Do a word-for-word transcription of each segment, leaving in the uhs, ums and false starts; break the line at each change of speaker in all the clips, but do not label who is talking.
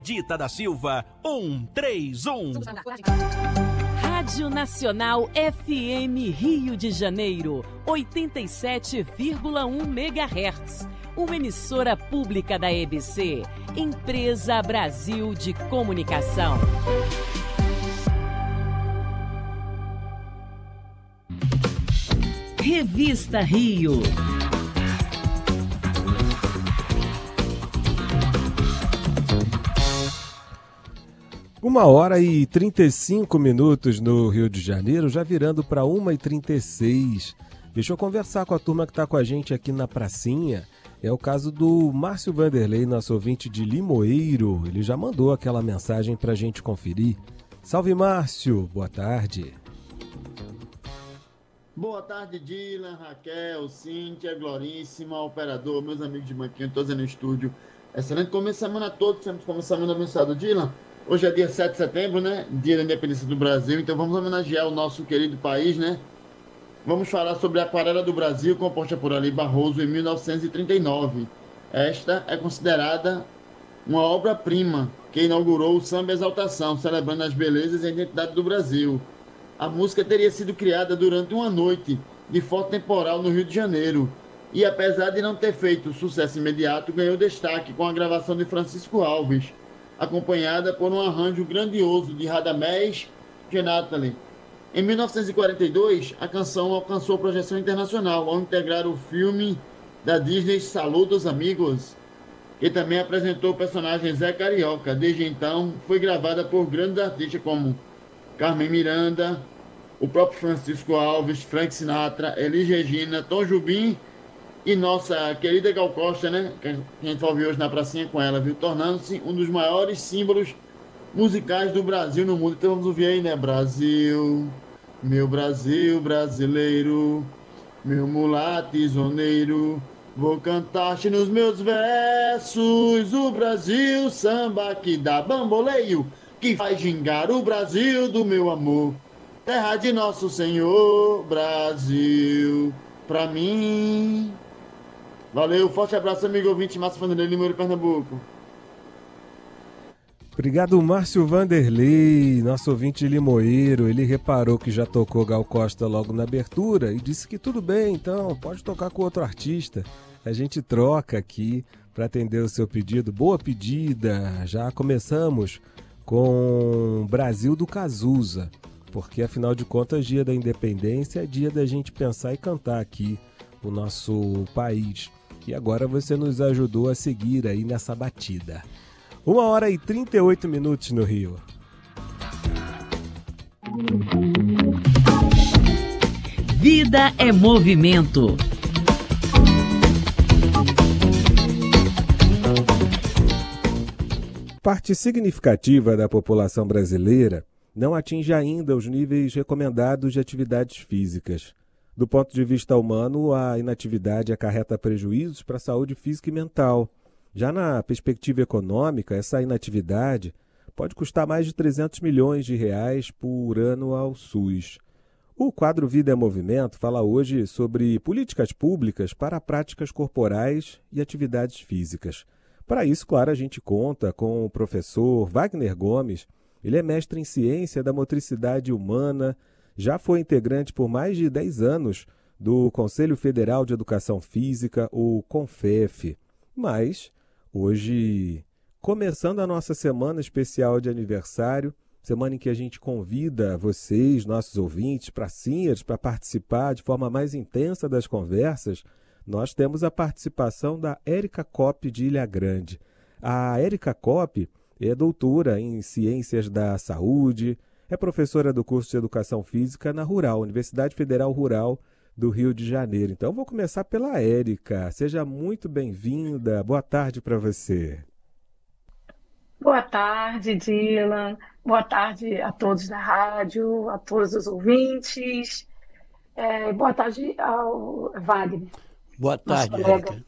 Dita da Silva, um três um.
Rádio Nacional F M Rio de Janeiro, oitenta e sete vírgula um megahertz. Uma emissora pública da E B C, Empresa Brasil de Comunicação. Revista Rio.
Uma hora e trinta e cinco minutos no Rio de Janeiro, já virando para uma e trinta e seis. Deixa eu conversar com a turma que está com a gente aqui na pracinha. É o caso do Márcio Vanderlei, nosso ouvinte de Limoeiro. Ele já mandou aquela mensagem para a gente conferir. Salve, Márcio! Boa tarde.
Boa tarde, Dylan, Raquel, Cíntia, Gloríssima, operador, meus amigos de banquinho, todos aí no estúdio. Excelente começo de semana a todos, sempre começando a semana abençoada, Dylan. Hoje é dia sete de setembro, né? Dia da independência do Brasil, então vamos homenagear o nosso querido país, né? Vamos falar sobre a Aquarela do Brasil, composta por Ali Barroso em mil novecentos e trinta e nove. Esta é considerada uma obra-prima que inaugurou o Samba Exaltação, celebrando as belezas e a identidade do Brasil. A música teria sido criada durante uma noite de forte temporal no Rio de Janeiro e, apesar de não ter feito sucesso imediato, ganhou destaque com a gravação de Francisco Alves, acompanhada por um arranjo grandioso de Radamés Genatali. Em mil novecentos e quarenta e dois, a canção alcançou projeção internacional ao integrar o filme da Disney Saludos Amigos, que também apresentou o personagem Zé Carioca. Desde então, foi gravada por grandes artistas como Carmen Miranda, o próprio Francisco Alves, Frank Sinatra, Elis Regina, Tom Jobim e nossa querida Gal Costa, né? Que a gente vai ouvir hoje na pracinha com ela, viu? Tornando-se um dos maiores símbolos musicais do Brasil no mundo. Então vamos ouvir aí, né? Brasil, meu Brasil brasileiro, meu mulato isoneiro, vou cantar-te nos meus versos o Brasil samba que dá bamboleio, que faz gingar o Brasil do meu amor, terra de nosso Senhor, Brasil, pra mim. Valeu, forte abraço, amigo ouvinte, Márcio Vanderlei, Limoeiro, Pernambuco.
Obrigado, Márcio Vanderlei, nosso ouvinte de Limoeiro. Ele reparou que já tocou Gal Costa logo na abertura e disse que tudo bem, então pode tocar com outro artista. A gente troca aqui para atender o seu pedido. Boa pedida! Já começamos com Brasil do Cazuza, porque afinal de contas, dia da independência é dia da gente pensar e cantar aqui o nosso país. E agora você nos ajudou a seguir aí nessa batida. Uma hora e trinta e oito minutos no Rio.
Vida é movimento.
Parte significativa da população brasileira não atinge ainda os níveis recomendados de atividades físicas. Do ponto de vista humano, a inatividade acarreta prejuízos para a saúde física e mental. Já na perspectiva econômica, essa inatividade pode custar mais de trezentos milhões de reais por ano ao SUS. O quadro Vida é Movimento fala hoje sobre políticas públicas para práticas corporais e atividades físicas. Para isso, claro, a gente conta com o professor Wagner Gomes. Ele é mestre em ciência da motricidade humana, já foi integrante por mais de dez anos do Conselho Federal de Educação Física, o CONFEF. Mas, hoje, começando a nossa semana especial de aniversário, semana em que a gente convida vocês, nossos ouvintes, pracinhas, para participar de forma mais intensa das conversas, nós temos a participação da Érica Kopp de Ilha Grande. A Érica Kopp é doutora em Ciências da Saúde, é professora do curso de Educação Física na Rural, Universidade Federal Rural do Rio de Janeiro. Então, vou começar pela Érica. Seja muito bem-vinda. Boa tarde para você.
Boa tarde, Dylan. Boa tarde a todos da rádio, a todos os ouvintes. É, boa tarde ao Wagner.
Boa tarde, Érica.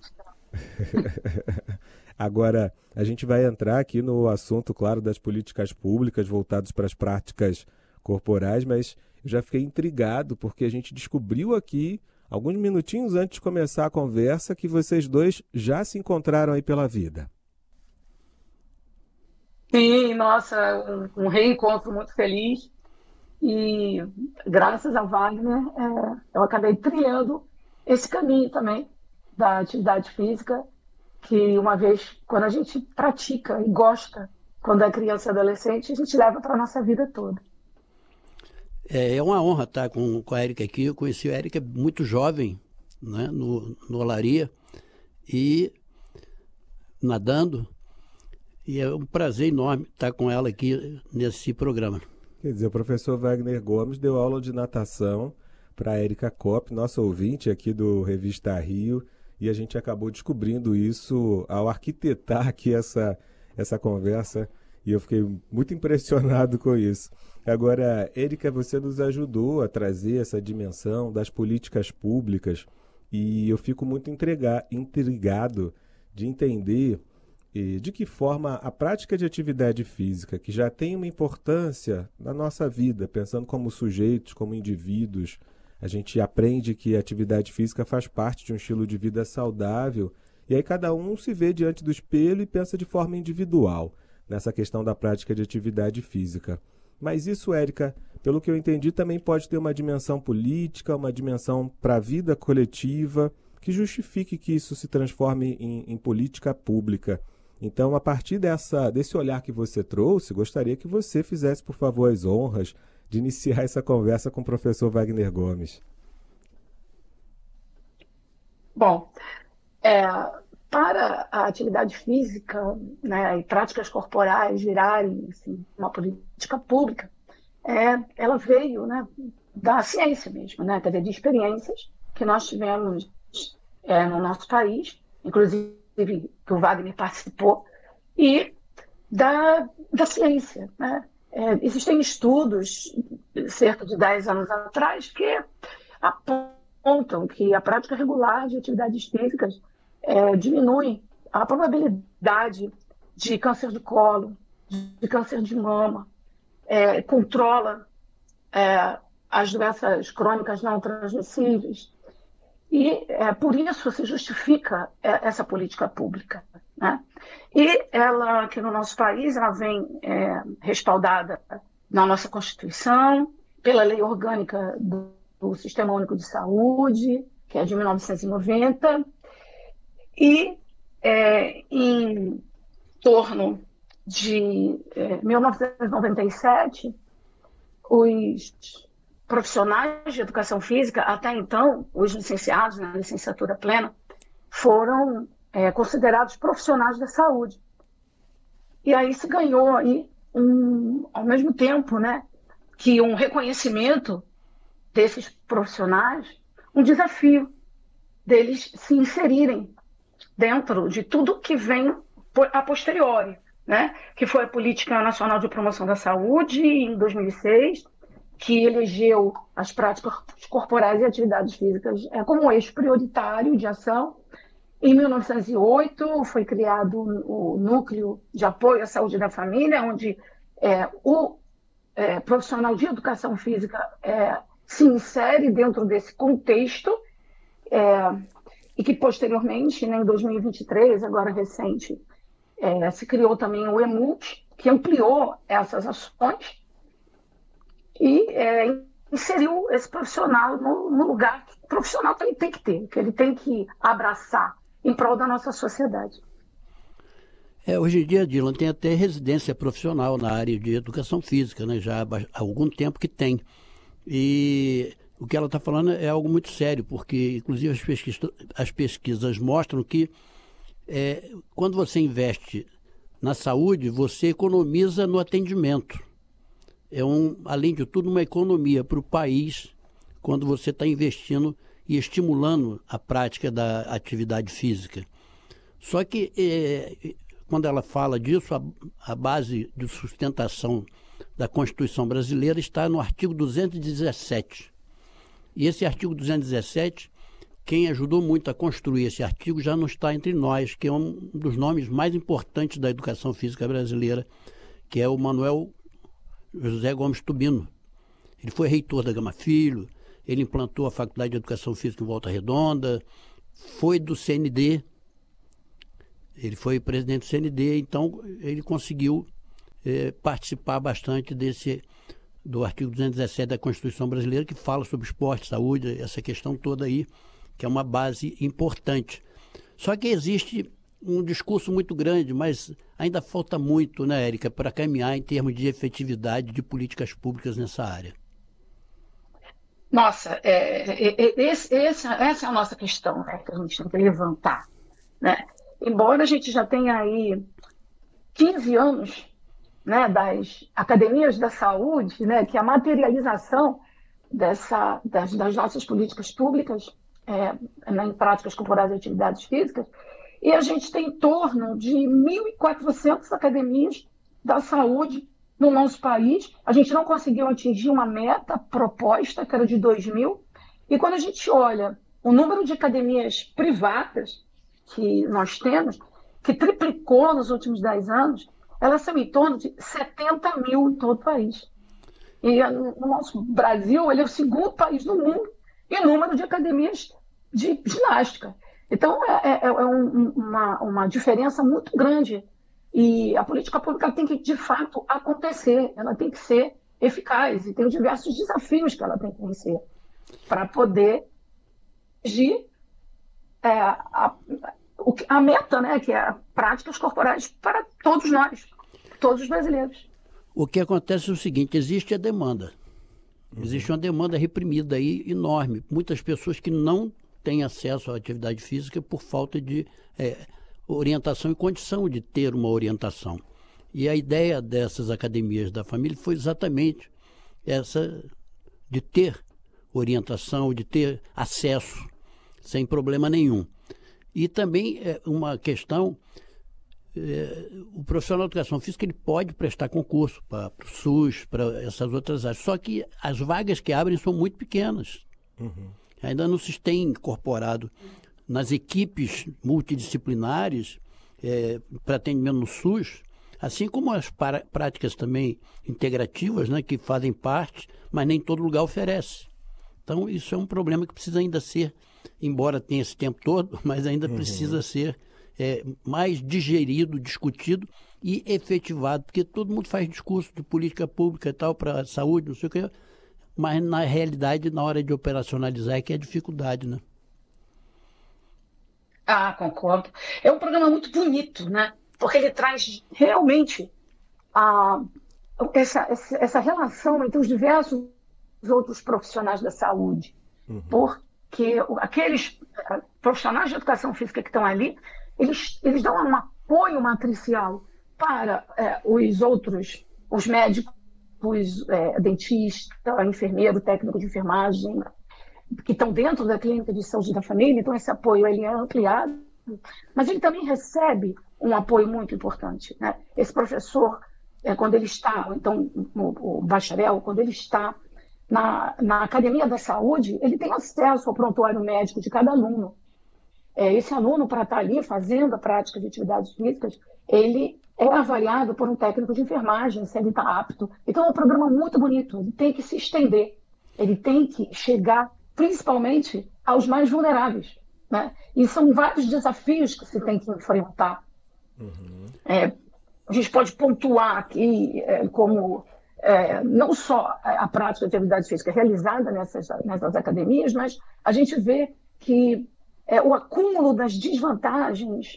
Agora, a gente vai entrar aqui no assunto, claro, das políticas públicas voltadas para as práticas corporais, mas eu já fiquei intrigado porque a gente descobriu aqui, alguns minutinhos antes de começar a conversa, que vocês dois já se encontraram aí pela vida.
Sim, nossa, um, um reencontro muito feliz. E graças ao Wagner, é, eu acabei trilhando esse caminho também da atividade física, que uma vez, quando a gente pratica e gosta, quando é criança e adolescente, a gente leva para a nossa vida toda.
É, é uma honra estar com, com a Érica aqui. Eu conheci a Érica muito jovem, né, no, no Olaria, e nadando, e é um prazer enorme estar com ela aqui nesse programa.
Quer dizer, o professor Wagner Gomes deu aula de natação para a Érica Kopp, nossa ouvinte aqui do Revista Rio, e a gente acabou descobrindo isso ao arquitetar aqui essa, essa conversa, e eu fiquei muito impressionado com isso. Agora, Érica, você nos ajudou a trazer essa dimensão das políticas públicas, e eu fico muito intriga- intrigado de entender eh, de que forma a prática de atividade física, que já tem uma importância na nossa vida, pensando como sujeitos, como indivíduos, a gente aprende que a atividade física faz parte de um estilo de vida saudável, e aí cada um se vê diante do espelho e pensa de forma individual nessa questão da prática de atividade física. Mas isso, Érica, pelo que eu entendi, também pode ter uma dimensão política, uma dimensão para a vida coletiva, que justifique que isso se transforme em, em política pública. Então, a partir dessa, desse olhar que você trouxe, gostaria que você fizesse, por favor, as honras de iniciar essa conversa com o professor Wagner Gomes.
Bom, é, para a atividade física, né, e práticas corporais virarem assim, uma política pública, é, ela veio, né, da ciência mesmo, né, quer dizer, de experiências que nós tivemos é, no nosso país, inclusive que o Wagner participou, e da, da ciência. Né? É, existem estudos, cerca de dez anos atrás, que apontam que a prática regular de atividades físicas é, diminui a probabilidade de câncer de colo, de câncer de mama, é, controla é, as doenças crônicas não transmissíveis. E é, por isso se justifica é, essa política pública. Né? E ela, aqui no nosso país, ela vem é, respaldada na nossa Constituição, pela Lei Orgânica do, do Sistema Único de Saúde, que é de mil novecentos e noventa, e é, em torno de é, mil novecentos e noventa e sete, os profissionais de educação física, até então, os licenciados na licenciatura plena, foram é, considerados profissionais da saúde. E aí se ganhou, aí, um, ao mesmo tempo, né, que um reconhecimento desses profissionais, um desafio deles se inserirem dentro de tudo que vem a posteriori, né, que foi a Política Nacional de Promoção da Saúde, em dois mil e seis, que elegeu as práticas corporais e atividades físicas é, como eixo prioritário de ação. Em mil novecentos e oito, foi criado o Núcleo de Apoio à Saúde da Família, onde é, o é, profissional de educação física é, se insere dentro desse contexto, é, e que posteriormente, né, em dois mil e vinte e três, agora recente, é, se criou também o EMULT, que ampliou essas ações, e é, inseriu esse profissional no, no lugar que o profissional que ele tem que ter, que ele tem que abraçar em prol da nossa sociedade.
É, hoje em dia, Dylan, tem até residência profissional na área de educação física, né? Já há algum tempo que tem. E o que ela está falando é algo muito sério, porque, inclusive, as pesquisas, as pesquisas mostram que é, quando você investe na saúde, você economiza no atendimento. É, um, além de tudo, uma economia para o país quando você está investindo e estimulando a prática da atividade física. Só que, é, quando ela fala disso, a, a base de sustentação da Constituição brasileira está no artigo duzentos e dezessete. E esse artigo duzentos e dezessete, quem ajudou muito a construir esse artigo já não está entre nós, que é um dos nomes mais importantes da educação física brasileira, que é o Manuel José Gomes Tubino. Ele foi reitor da Gama Filho, ele implantou a Faculdade de Educação Física em Volta Redonda, foi do C N D, ele foi presidente do C N D, então ele conseguiu eh, participar bastante desse, do artigo duzentos e dezessete da Constituição Brasileira, que fala sobre esporte, saúde, essa questão toda aí, que é uma base importante. Só que existe um discurso muito grande, mas ainda falta muito, né, Érica, para caminhar em termos de efetividade de políticas públicas nessa área.
Nossa, é, é, é, esse, essa, essa é a nossa questão, né, que a gente tem que levantar, né? Embora a gente já tenha aí quinze anos, né, das academias da saúde, né, que é a materialização dessa, das, das nossas políticas públicas é, né, em práticas corporais e atividades físicas, e a gente tem em torno de mil e quatrocentas academias da saúde no nosso país. A gente não conseguiu atingir uma meta proposta, que era de dois mil, e quando a gente olha o número de academias privadas que nós temos, que triplicou nos últimos dez anos, elas são em torno de setenta mil em todo o país. E o nosso Brasil, ele é o segundo país do mundo em número de academias de ginástica. Então, é, é, é um, uma, uma diferença muito grande. E a política pública tem que, de fato, acontecer. Ela tem que ser eficaz. E tem diversos desafios que ela tem que vencer para poder agir é, a, a meta, né, que é práticas corporais para todos nós, todos os brasileiros.
O que acontece é o seguinte, existe a demanda. Existe uma demanda reprimida aí enorme. Muitas pessoas que não têm acesso à atividade física por falta de é, orientação e condição de ter uma orientação. E a ideia dessas academias da família foi exatamente essa de ter orientação, de ter acesso sem problema nenhum. E também é uma questão, é, o profissional de educação física ele pode prestar concurso para o SUS, para essas outras áreas, só que as vagas que abrem são muito pequenas. Uhum. Ainda não se tem incorporado nas equipes multidisciplinares é, para atendimento no SUS, assim como as para, práticas também integrativas, né, que fazem parte, mas nem todo lugar oferece. Então isso é um problema que precisa ainda ser, embora tenha esse tempo todo, mas ainda uhum. precisa ser é, mais digerido, discutido e efetivado, porque todo mundo faz discurso de política pública e tal, para a saúde, não sei o que, mas na realidade, na hora de operacionalizar é que é dificuldade, né?
Ah, concordo. É um programa muito bonito, né? Porque ele traz realmente a, essa, essa relação entre os diversos outros profissionais da saúde. Uhum. Porque aqueles profissionais de educação física que estão ali, eles, eles dão um apoio matricial para é, os outros, os médicos, os é, dentistas, enfermeiro, técnico de enfermagem, que estão dentro da clínica de saúde da família. Então esse apoio ele é ampliado, mas ele também recebe um apoio muito importante, né? Esse professor, é, quando ele está, ou então o, o bacharel, quando ele está na, na academia da saúde, ele tem acesso ao prontuário médico de cada aluno. É, esse aluno, para estar ali fazendo a prática de atividades físicas, ele é avaliado por um técnico de enfermagem, se ele está apto. Então é um programa muito bonito, ele tem que se estender, ele tem que chegar principalmente aos mais vulneráveis, né? E são vários desafios que se tem que enfrentar. Uhum. É, a gente pode pontuar aqui é, como é, não só a prática de atividade física realizada nessas, nessas academias, mas a gente vê que é, o acúmulo das desvantagens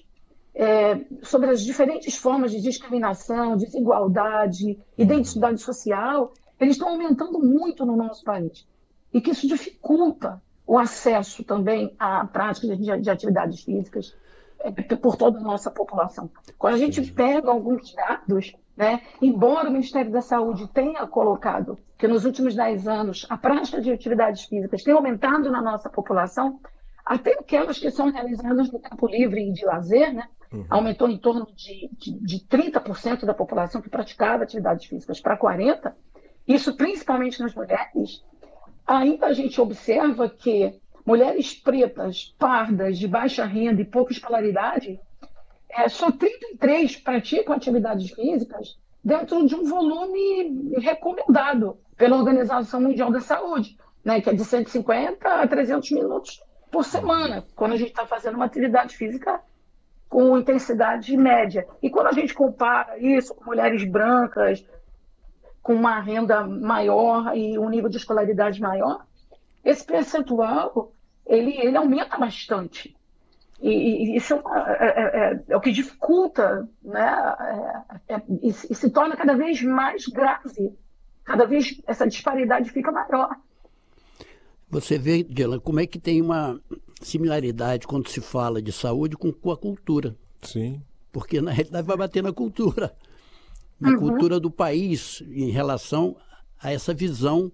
é, sobre as diferentes formas de discriminação, desigualdade, identidade social, eles estão aumentando muito no nosso país. E que isso dificulta o acesso também à prática de, de atividades físicas é, por toda a nossa população. Quando a gente pega alguns dados, né, embora o Ministério da Saúde tenha colocado que nos últimos dez anos a prática de atividades físicas tem aumentado na nossa população, até aquelas que são realizadas no tempo livre e de lazer, né, uhum. aumentou em torno de, de, de trinta por cento da população que praticava atividades físicas para quarenta por cento, isso principalmente nas mulheres. Ainda a gente observa que mulheres pretas, pardas, de baixa renda e pouca escolaridade, é, só trinta e três praticam atividades físicas dentro de um volume recomendado pela Organização Mundial da Saúde, né, que é de cento e cinquenta a trezentos minutos por semana, quando a gente está fazendo uma atividade física com intensidade média. E quando a gente compara isso com mulheres brancas, com uma renda maior e um nível de escolaridade maior, esse percentual ele, ele aumenta bastante. E, e isso é, é, é, é o que dificulta, né? É, é, e, e se torna cada vez mais grave. Cada vez essa disparidade fica maior.
Você vê, Dylan, como é que tem uma similaridade quando se fala de saúde com, com a cultura.
Sim.
Porque, na realidade, vai bater na cultura. Na uhum. cultura do país em relação a essa visão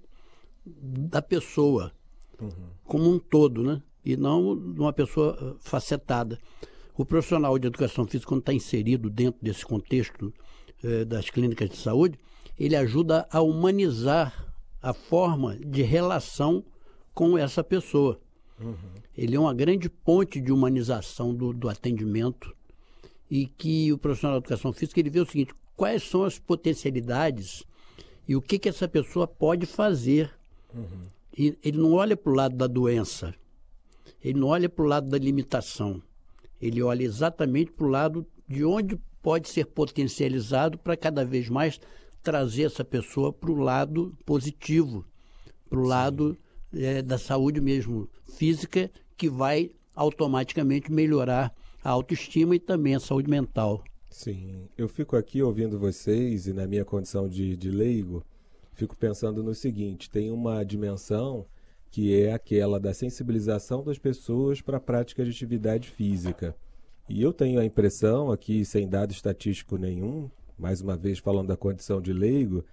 da pessoa uhum. como um todo, né? E não de uma pessoa facetada. O profissional de educação física, quando está inserido dentro desse contexto eh, das clínicas de saúde, ele ajuda a humanizar a forma de relação com essa pessoa. Uhum. Ele é uma grande ponte de humanização do, do atendimento, e que o profissional de educação física ele vê o seguinte: quais são as potencialidades e o que, que essa pessoa pode fazer. Uhum. E ele não olha para o lado da doença, ele não olha para o lado da limitação, ele olha exatamente para o lado de onde pode ser potencializado para cada vez mais trazer essa pessoa para o lado positivo, para o lado é, da saúde mesmo física, que vai automaticamente melhorar a autoestima e também a saúde mental.
Sim, eu fico aqui ouvindo vocês e na minha condição de, de leigo, fico pensando no seguinte: tem uma dimensão que é aquela da sensibilização das pessoas para a prática de atividade física. E eu tenho a impressão, aqui sem dado estatístico nenhum, mais uma vez falando da condição de leigo,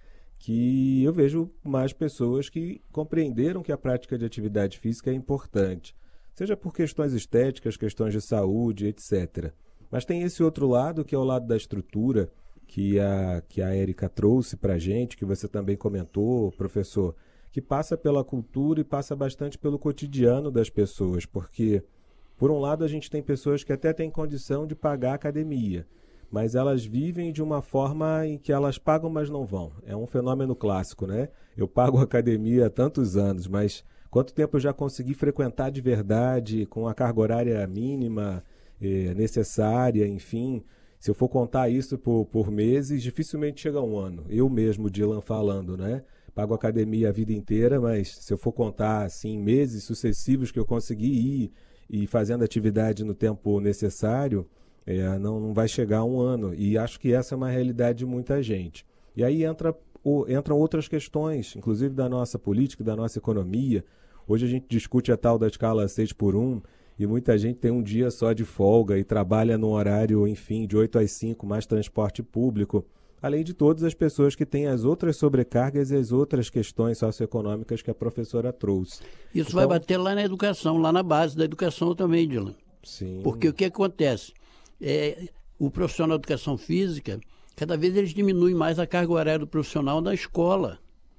que eu vejo mais pessoas que compreenderam que a prática de atividade física é importante, seja por questões estéticas, questões de saúde, etcétera. Mas tem esse outro lado, que é o lado da estrutura, que a, que a Érica trouxe para a gente, que você também comentou, professor, que passa pela cultura e passa bastante pelo cotidiano das pessoas, porque, por um lado, a gente tem pessoas que até têm condição de pagar a academia, mas elas vivem de uma forma em que elas pagam, mas não vão. É um fenômeno clássico, né? Eu pago a academia há tantos anos, mas quanto tempo eu já consegui frequentar de verdade, com a carga horária mínima, eh, necessária, enfim. Se eu for contar isso por, por meses, dificilmente chega a um ano. Eu mesmo, Dylan, falando, né? Pago academia a vida inteira, mas se eu for contar, assim, meses sucessivos que eu consegui ir e fazendo atividade no tempo necessário, é, não, não vai chegar a um ano. E acho que essa é uma realidade de muita gente. E aí entra, o, entram outras questões, inclusive da nossa política, da nossa economia. Hoje a gente discute a tal da escala seis por um, e muita gente tem um dia só de folga e trabalha num horário, enfim, de oito às cinco, mais transporte público. Além de todas as pessoas que têm as outras sobrecargas e as outras questões socioeconômicas que a professora trouxe.
Isso
então,
vai bater lá na educação, lá na base da educação também, Dylan.
Sim.
Porque o que acontece? É, o profissional de educação física, cada vez eles diminuem mais a carga horária do profissional na escola.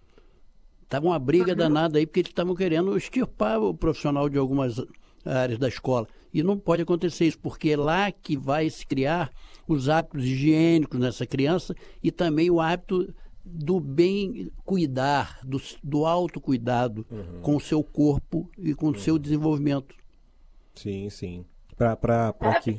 Estava uma briga danada aí, porque eles estavam querendo extirpar o profissional de algumas áreas da escola. E não pode acontecer isso, porque é lá que vai se criar os hábitos higiênicos nessa criança e também o hábito do bem cuidar, do, do autocuidado uhum. com o seu corpo e com uhum. o seu desenvolvimento.
Sim, sim. Para
é,
que...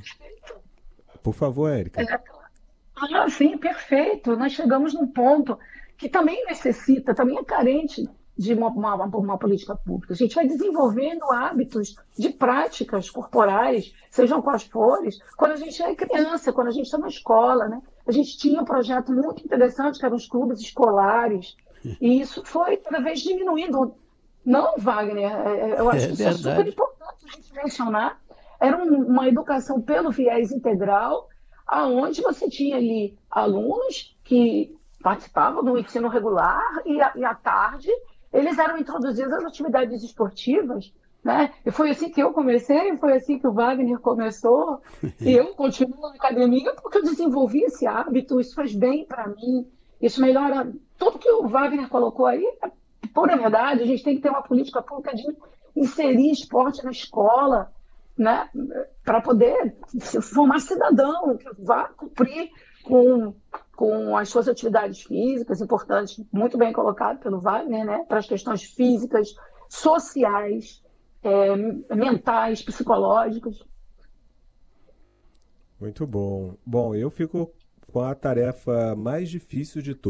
Por favor, Érica.
É, ah, sim, perfeito. Nós chegamos num ponto que também necessita, também é carente de uma, uma, uma política pública. A gente vai desenvolvendo hábitos de práticas corporais, sejam quais forem, quando a gente é criança, quando a gente está na escola, né? A gente tinha um projeto muito interessante, que eram os clubes escolares, e isso foi cada vez diminuindo. Não, Wagner, eu acho
é
que isso é super importante a gente mencionar. Era um, uma educação pelo viés integral, aonde você tinha ali alunos que participavam do ensino regular e, a, e à tarde eles eram introduzidos às atividades esportivas, né? E foi assim que eu comecei, foi assim que o Wagner começou, e eu continuo na academia porque eu desenvolvi esse hábito, isso faz bem para mim, isso melhora tudo que o Wagner colocou aí, é pura verdade. A gente tem que ter uma política pública de inserir esporte na escola, né? Para poder formar cidadão, que vá cumprir com... com as suas atividades físicas, importantes, muito bem colocado pelo Wagner, né? Para as questões físicas, sociais, é, mentais, psicológicas.
Muito bom. Bom, eu fico com a tarefa mais difícil de todas.